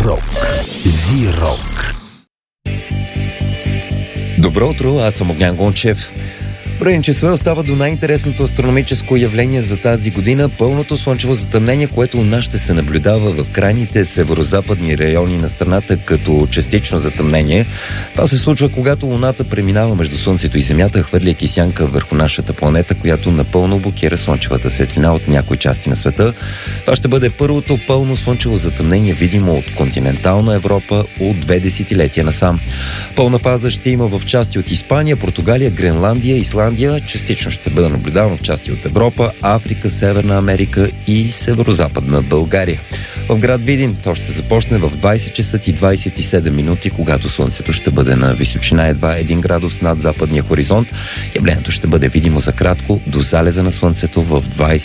Рок. Зи-рок. Добро утро, аз съм Огнян Гончев. Броени часове остава до най-интересното астрономическо явление за тази година – пълното слънчево затъмнение, което у нас ще се наблюдава в крайните северо-западни райони на страната като частично затъмнение. Това се случва, когато Луната преминава между Слънцето и Земята, хвърляйки сянка върху нашата планета, която напълно блокира слънчевата светлина от някои части на света. Това ще бъде първото пълно слънчево затъмнение, видимо от континентална Европа от 2 десетилетия насам. Пълна фаза ще има в части от Испания, Португалия, Гренландия, Исландия, частично ще бъде наблюдавано в части от Европа, Африка, Северна Америка и северо-западна България. В град Видин то ще започне в 20 часа и 27 минути, когато Слънцето ще бъде на височина едва 1 градус над западния хоризонт. Явлението ще бъде видимо за кратко до залеза на Слънцето в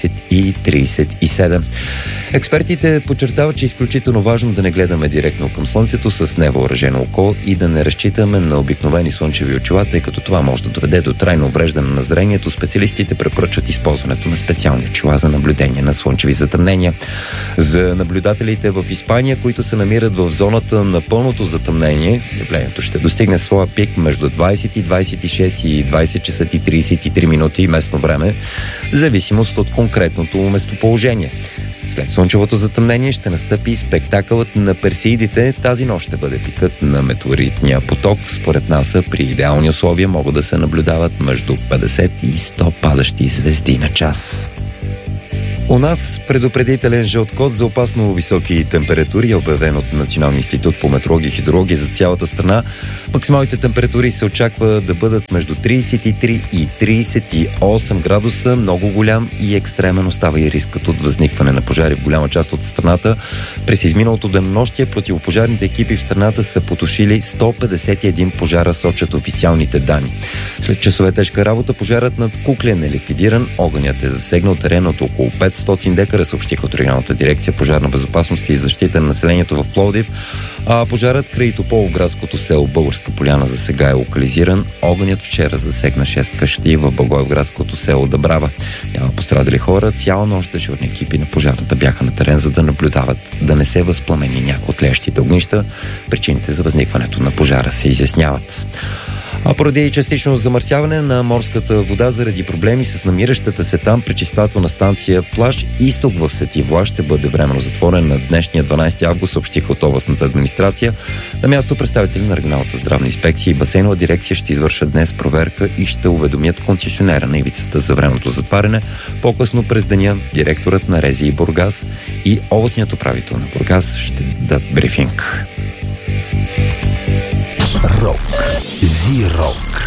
20:37. Експертите подчертават, че е изключително важно да не гледаме директно към Слънцето с невъоръжено око и да не разчитаме на обикновени слънчеви очила, тъй като това може да доведе до трайно увреждане на зрението. Специалистите препоръчват използването на специални очила за наблюдение на слънчеви затъмнения. За наблюдателите в Испания, които се намират в зоната на пълното затъмнение, явлението ще достигне своя пик между 20:26 и 20 часа и 33 минути местно време, в зависимост от конкретното местоположение. След слънчевото затъмнение ще настъпи спектакълът на Персеидите. Тази нощ ще бъде пикът на метеоритния поток. Според НАСА при идеални условия могат да се наблюдават между 50 и 100 падащи звезди на час. У нас предупредителен жълт код за опасно високи температури е обявен от Националния институт по метеорология и хидрология за цялата страна. Максималните температури се очаква да бъдат между 33 и 38 градуса. Много голям и екстремен остава и рискът от възникване на пожари в голяма част от страната. През изминалото денонощие противопожарните екипи в страната са потушили 151 пожара, сочат официалните данни. След часове тежка работа пожарът над Куклен е ликвидиран. Огънят е засегнал терен от около 500 декара, съобщиха от регионалната дирекция пожарна безопасност и защита на населението в Пловдив. А пожарът край Тополовградското село Българска поляна за сега е локализиран. Огънят вчера засегна 6 къщи в Благоевградското село Дъбрава. Няма пострадали хора. Цяла нощ дежурни екипи на пожарната бяха на терен, за да наблюдават да не се възпламени някои от тлеещите огнища. Причините за възникването на пожара се изясняват. А поради частично замърсяване на морската вода заради проблеми с намиращата се там пречиствателна станция плаж Изток в Свети Влас ще бъде временно затворен на днешния 12 август, съобщиха от областната администрация. На място представители на регионалната здравна инспекция и басейнова дирекция ще извършат днес проверка и ще уведомят концесионера на ивицата за временното затваряне. По-късно през деня директорът на РЗИ Бургас и областният управител на Бургас ще дадат брифинг. Рок. Зи-рок.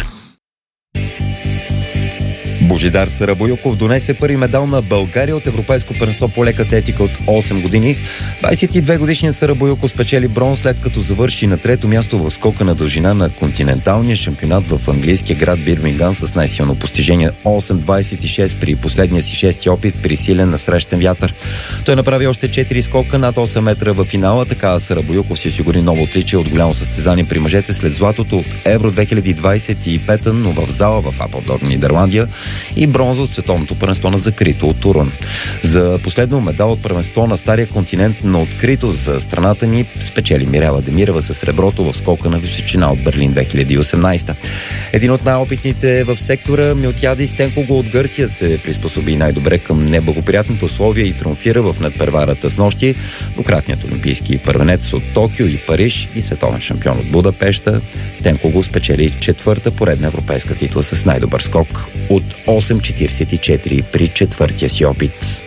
Божидар Сарабойоков донесе първи медал на България от Европейско първенство по лека атлетика от 8 години. 22-годишният Сарабойоков спечели бронз, след като завърши на трето място в скока на дължина на континенталния шампионат в английския град Бирмингам с най-силно постижение 8.26 при последния си 6-ти опит при силен насрещен вятър. Той направи още 4 скока над 8 метра в финала. Така Сарабойоков си осигури ново отличие от голямо състезание при мъжете след златото от Евро 2025, но в зала в Апелдорн, Нидерландия, и бронза от световното първенство на закрито от Турон. За последно медал от първенство на стария континент на открито за страната ни спечели Мирела Демирова с среброто в скока на височина от Берлин 2018. Един от най-опитните в сектора Милтиадис Тенкого от Гърция се приспособи най-добре към неблагоприятните условия и триумфира в надпреварата с нощи. Двукратният олимпийски първенец от Токио и Париж и световен шампион от Будапеща, Тенкого спечели 4-та поредна европейска титла с най-добър скок от 8.44 при 4-тия си опит.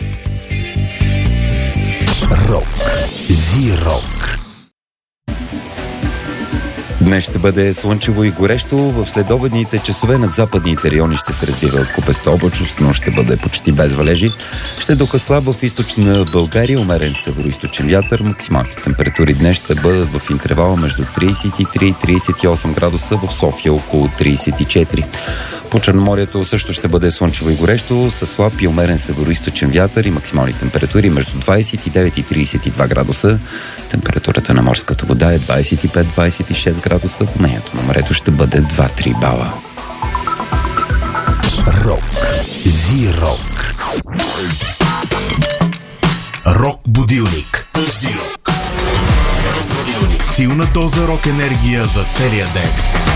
Рок. Зи-рок. Днес ще бъде слънчево и горещо. В следобедните часове над западните райони ще се развива купеста облачност, но ще бъде почти без валежи. Ще духа слаб в източна България, умерен североизточен вятър. Максималните температури днес ще бъдат в интервала между 33 и 38 градуса, в София около 34. По Черноморието също ще бъде слънчево и горещо, със слаб и умерен североизточен вятър и максимални температури между 29 и 32 градуса. Температурата на морската вода е 25-26 градуса. Воднението на морето ще бъде 2-3 бала. Рок. Зи-рок. Рок будилник. Зи-рок. Силна доза рок енергия за целия ден.